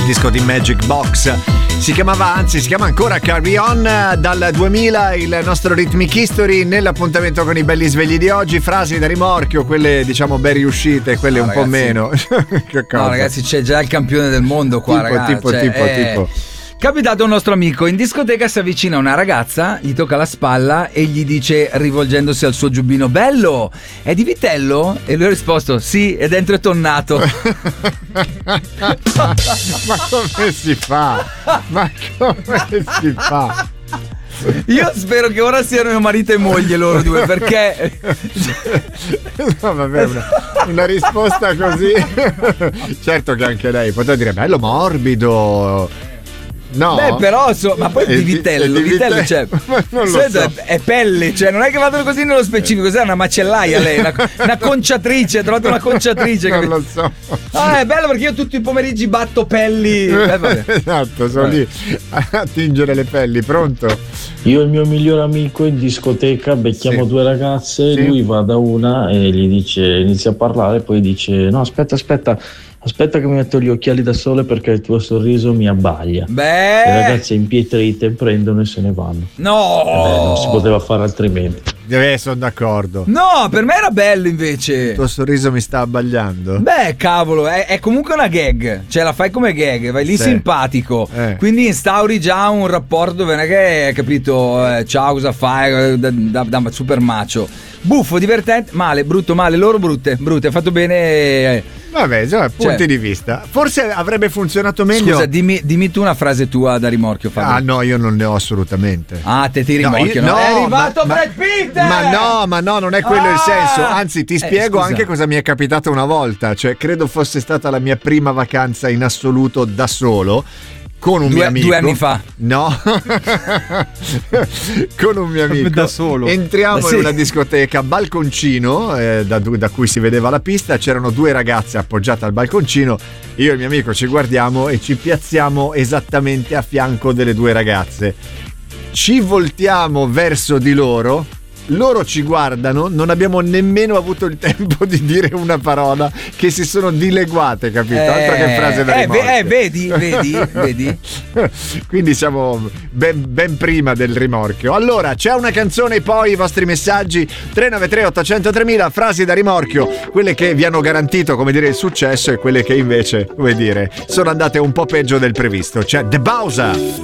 disco di Magic Box. Si chiama ancora Carry On. Dal 2000 il nostro Rhythmic History. Nell'appuntamento con i belli svegli di oggi, frasi da rimorchio, quelle diciamo ben riuscite, quelle un po' meno. Che cosa? No ragazzi, c'è già il campione del mondo qua, ragazzi. Tipo. Capitato a un nostro amico in discoteca, si avvicina una ragazza, gli tocca la spalla e gli dice, rivolgendosi al suo giubbino: bello, è di vitello? E lui ha risposto: sì, è dentro è tonnato. Ma come si fa? Io spero che ora siano marito e moglie loro due, perché no, vabbè, una risposta così. Certo che anche lei poteva dire bello morbido. No. Beh, però ma poi di vitello, cioè, non lo so. È pelle, cioè non è che vadano così nello specifico, cos'è una macellaia lei, una conciatrice, ha trovato una conciatrice. Non lo so. Ah, è bello perché io tutti i pomeriggi batto pelli. Esatto, sono lì a tingere le pelli, pronto? Io e il mio migliore amico in discoteca becchiamo due ragazze, lui va da una e gli dice, inizia a parlare, poi dice: no, aspetta che mi metto gli occhiali da sole perché il tuo sorriso mi abbaglia. Beh, le ragazze impietrite prendono e se ne vanno. No, non si poteva fare altrimenti. Sono d'accordo. No, per me era bello invece. Il tuo sorriso mi sta abbagliando. Beh, cavolo, è comunque una gag. Cioè la fai come gag, vai lì simpatico. Quindi instauri già un rapporto dove non è che hai capito, ciao, cosa fai, da super macio. Buffo, divertente, brutto, loro brutte. Hai fatto bene. Vabbè, insomma, punti di vista. Forse avrebbe funzionato meglio. Scusa, dimmi tu una frase tua da rimorchio, Fabio. Ah no, io non ne ho assolutamente. Ah, te ti rimorchio, no? È arrivato Brad Pitt! Ma no, non è quello il senso. Anzi, ti spiego anche cosa mi è capitato una volta. Cioè, credo fosse stata la mia prima vacanza in assoluto da solo. Con un mio amico. 2 anni fa. No. Con un mio amico. Da solo. Entriamo in una discoteca, balconcino, da cui si vedeva la pista. C'erano 2 ragazze appoggiate al balconcino. Io e il mio amico ci guardiamo e ci piazziamo esattamente a fianco delle 2 ragazze. Ci voltiamo verso di loro. Loro ci guardano, non abbiamo nemmeno avuto il tempo di dire una parola, che si sono dileguate, capito? Altro che frase da rimorchio. Vedi? Quindi siamo ben prima del rimorchio. Allora, c'è una canzone, poi i vostri messaggi 393 800 3000, frasi da rimorchio, quelle che vi hanno garantito, come dire, il successo, e quelle che invece, come dire, sono andate un po' peggio del previsto. C'è The Bowser.